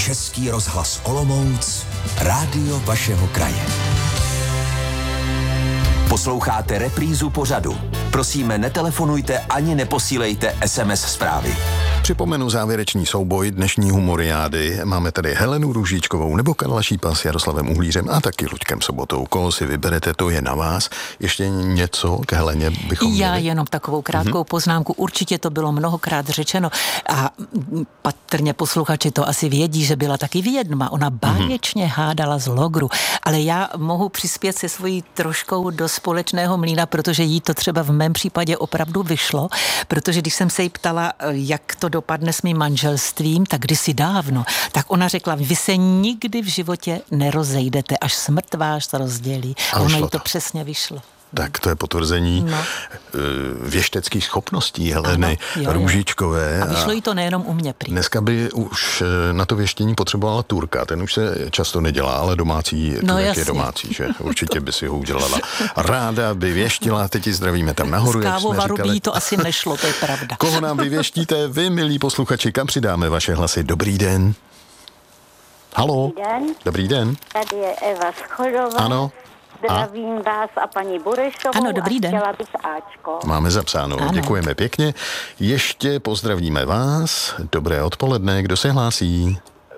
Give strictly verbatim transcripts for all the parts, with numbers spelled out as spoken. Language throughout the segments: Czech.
Český rozhlas Olomouc, rádio vašeho kraje. Posloucháte reprízu pořadu. Prosíme, netelefonujte ani neposílejte es em es zprávy. Připomenu závěrečný souboj dnešní humoriády. Máme tady Helenu Růžičkovou nebo Karla Šípa s Jaroslavem Uhlířem a taky Luďkem Sobotou. Koho si vyberete, to je na vás. Ještě něco k Heleně bychom Já měli? jenom takovou krátkou mm-hmm. poznámku. Určitě to bylo mnohokrát řečeno a patrně posluchači to asi vědí, že byla taky vědma. Ona báječně mm-hmm. hádala z logru. Ale já mohu přispět se svojí troškou do společného mlýna, protože jí to třeba v mém případě opravdu vyšlo, protože když jsem se jí ptala, jak to dopadne s mým manželstvím, tak kdysi dávno, tak ona řekla, vy se nikdy v životě nerozejdete, až smrt vás rozdělí. A ono jí to, to přesně vyšlo. Tak to je potvrzení no. věšteckých schopností Heleny ano, jo, Růžičkové. A vyšlo jí to nejenom u mě prý. Dneska by už na to věštění potřebovala Turka. Ten už se často nedělá, ale domácí no, Turek jasně. je domácí, že? Určitě by si ho udělala. Ráda by věštila, teď ji zdravíme tam nahoru. Z kávovaru by jí to asi nešlo, to je pravda. Koho nám vyvěštíte vy, milí posluchači, kam přidáme vaše hlasy? Dobrý den. Haló. Dobrý den. Dobrý den. Tady je Eva Schodová. Ano. Zdravím a? vás a paní Burešovou. Ano, dobrý den. A chtěla bych Ačko. Máme zapsáno, ano. Děkujeme pěkně. Ještě pozdravíme vás. Dobré odpoledne, kdo se hlásí?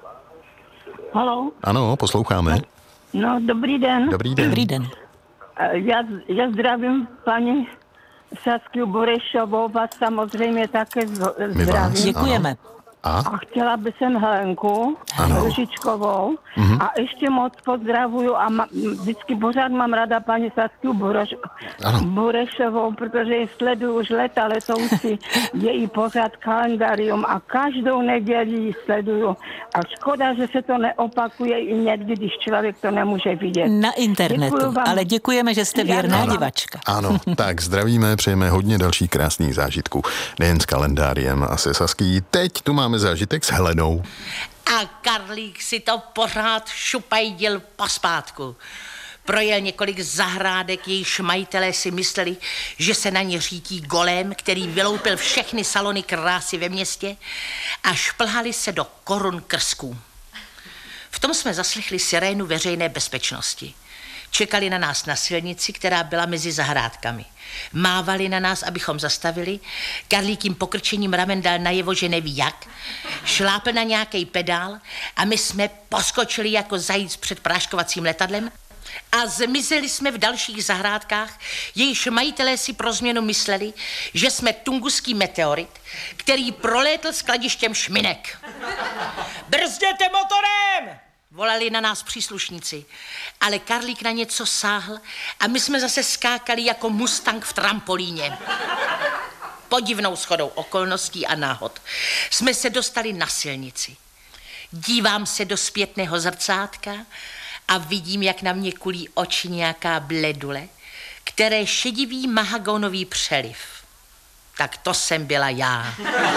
Haló. Ano, posloucháme. No, dobrý den. Dobrý den. Dobrý den. Já, já zdravím paní Sasku Burešovou, vás samozřejmě také zdravím. Děkujeme. Ano. A? a chtěla bych sem Helenku Růžičkovou mm-hmm. a ještě moc pozdravuju a ma, vždycky pořád mám ráda paní Sasku Bureš, Burešovou, protože ji sleduju už leta letoucí její pořád kalendarium a každou neděli ji sleduju. A škoda, že se to neopakuje i někdy, když člověk to nemůže vidět. Na internetu, ale děkujeme, že jste věrná ano. divačka. Ano, tak zdravíme, přejeme hodně dalších krásných zážitků, nejen s kalendáriem a se Saský. Teď tu máme zážitek s Helenou. A Karlík si to pořád šupajdil pospátku. Projel několik zahrádek, jejichž majitelé si mysleli, že se na ně řítí golem, který vyloupil všechny salony krásy ve městě a šplhali se do korun krsků. V tom jsme zaslechli sirénu veřejné bezpečnosti. Čekali na nás na silnici, která byla mezi zahrádkami. Mávali na nás, abychom zastavili. Karlík jim pokrčením ramen dal najevo, že neví jak. Šlápl na nějaký pedál a my jsme poskočili jako zajíc před práškovacím letadlem a zmizeli jsme v dalších zahrádkách, jejichž majitelé si pro změnu mysleli, že jsme tunguský meteorit, který prolétl skladištěm šminek. Brzděte motorem! Volali na nás příslušníci, ale Karlík na něco sáhl a my jsme zase skákali jako mustang v trampolíně. Podivnou shodou okolností a náhod jsme se dostali na silnici. Dívám se do zpětného zrcátka a vidím, jak na mě kulí oči nějaká bledule, které šedivý mahagonový přeliv. Tak to jsem byla já.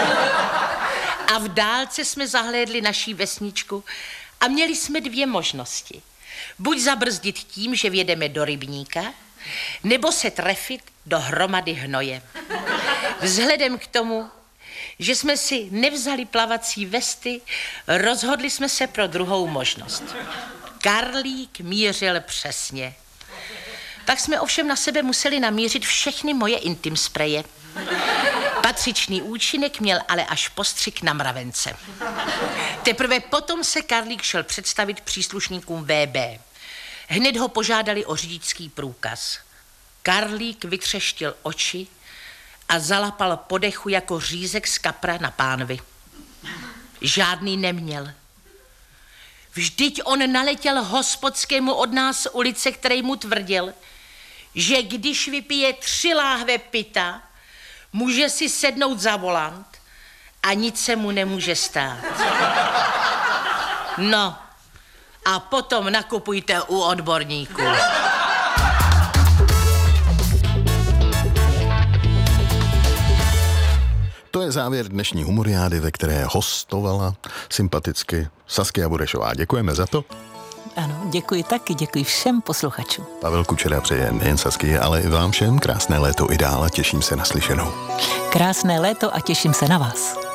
A v dálce jsme zahlédli naší vesničku a měli jsme dvě možnosti. Buď zabrzdit tím, že vjedeme do rybníka, nebo se trefit do hromady hnoje. Vzhledem k tomu, že jsme si nevzali plavací vesty, rozhodli jsme se pro druhou možnost. Karlík mířil přesně. Tak jsme ovšem na sebe museli namířit všechny moje intim spreje. Patřičný účinek měl ale až postřik na mravence. Teprve potom se Karlík šel představit příslušníkům vé bé. Hned ho požádali o řidičský průkaz. Karlík vytřeštil oči a zalapal po dechu jako řízek z kapra na pánvi. Žádný neměl. Vždyť on naletěl hospodskému od nás z ulice, který mu tvrdil, že když vypije tři láhve pita, může si sednout za volant a nic se mu nemůže stát. No, a potom nakupujte u odborníků. To je závěr dnešní humoriády, ve které hostovala sympaticky Saskia Burešová. Děkujeme za to. Ano, děkuji taky, děkuji všem posluchačům. Pavel Kučera přeje nejen Saskie, ale i vám všem krásné léto i dál a těším se na slyšenou. Krásné léto a těším se na vás.